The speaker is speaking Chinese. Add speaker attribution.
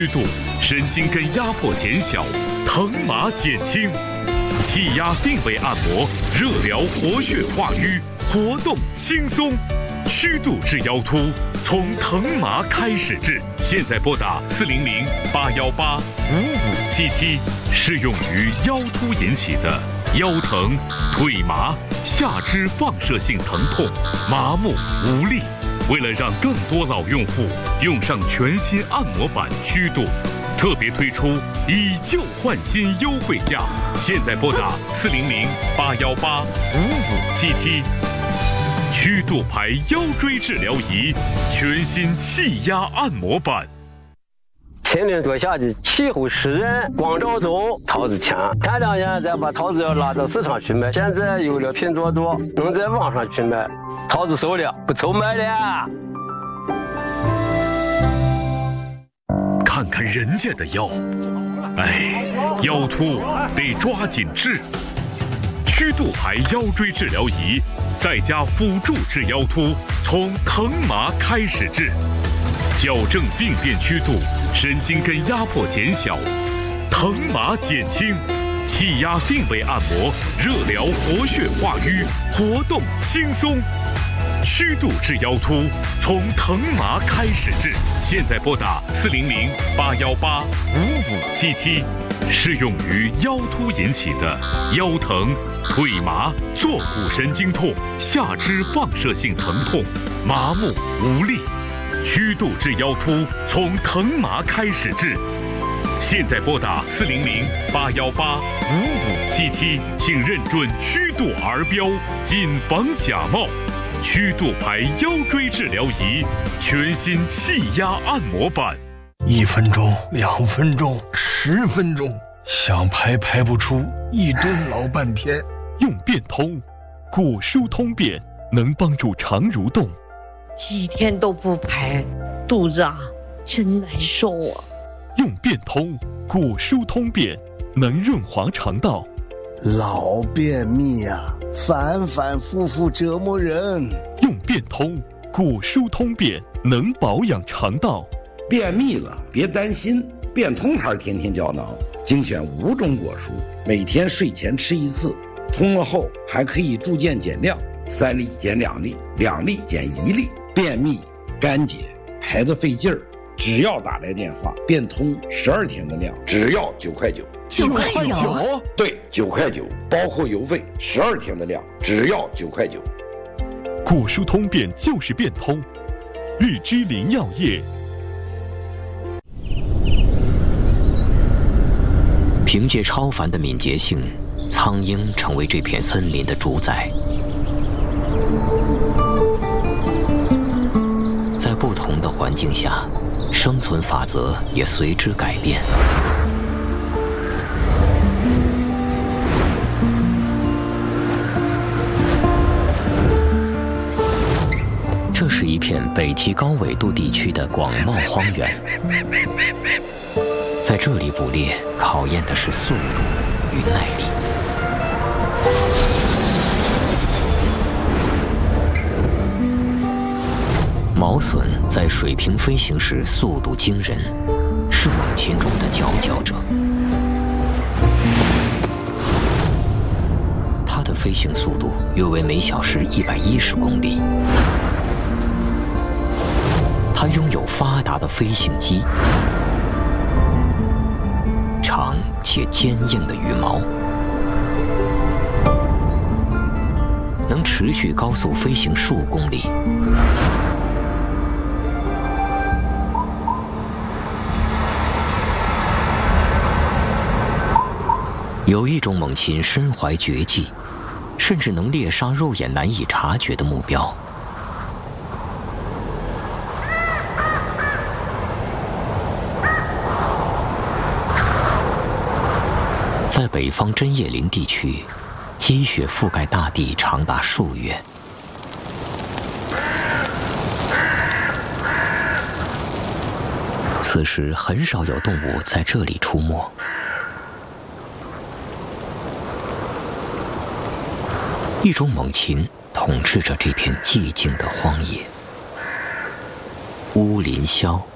Speaker 1: 虚度，神经根压迫减小，疼麻减轻。气压定位按摩，热疗活血化瘀，活动轻松。虚度治腰突，从疼麻开始治。现在拨打400-818-5577，适用于腰突引起的腰疼、腿麻、下肢放射性疼痛、麻木无力。为了让更多老用户用上全新按摩板虚度，特别推出以旧换新优惠价。现在拨打400-818-5577。虚度牌腰椎治疗仪，全新气压按摩板。
Speaker 2: 前年多下的气候湿热，光照中桃子强。前2年再把桃子要拉到市场去卖，现在有了拼多多，能在网上去卖。桃子熟了，不愁卖了。
Speaker 1: 看看人家的腰，哎，腰突得抓紧治。虚度牌腰椎治疗仪，在家辅助治腰突，从疼麻开始治，矫正病变虚度，神经根压迫减小，疼麻减轻，气压定位按摩，热疗活血化瘀，活动轻松。虚度治腰突，从疼麻开始治。现在拨打400-818-5577，适用于腰突引起的腰疼、腿麻、坐骨神经痛、下肢放射性疼痛、麻木无力。虚度治腰突，从疼麻开始治。现在拨打400-818-5577，请认准虚度儿标，谨防假冒。虚度牌腰椎治疗仪，全新气压按摩板。
Speaker 3: 1分钟、2分钟、10分钟，想排不出，1顿老半天。
Speaker 1: 用变通，骨疏通便，能帮助肠蠕动。
Speaker 4: 几天都不排，肚子真难受啊。
Speaker 1: 用变通，骨疏通便，能润滑肠道。
Speaker 3: 老便秘啊，反复折磨人。
Speaker 1: 用变通，骨疏通便，能保养肠道。
Speaker 5: 便秘了别担心，变通牌天天胶囊精选5种果蔬，每天睡前吃1次，通了后还可以逐渐减量，3粒减2粒，2粒减1粒。便秘、干结、排得费劲儿，只要打来电话，变通12天的量，只要9块9。
Speaker 6: 9块9？
Speaker 5: 对，9块9，包括邮费，12天的量，只要9块9。
Speaker 1: 骨疏通便就是变通，日之林药业。
Speaker 7: 凭借超凡的敏捷性，苍鹰成为这片森林的主宰。在不同的环境下，生存法则也随之改变。这是一片北极高纬度地区的广袤荒原，在这里捕猎考验的是速度与耐力。毛隼在水平飞行时速度惊人，是猛禽中的佼佼者。它的飞行速度约为每小时110公里。它拥有发达的飞行肌，长且坚硬的羽毛，能持续高速飞行数公里。有一种猛禽身怀绝技，甚至能猎杀肉眼难以察觉的目标。在北方针叶林地区，积雪覆盖大地长达数月。此时很少有动物在这里出没。一种猛禽统治着这片寂静的荒野——乌林鸮。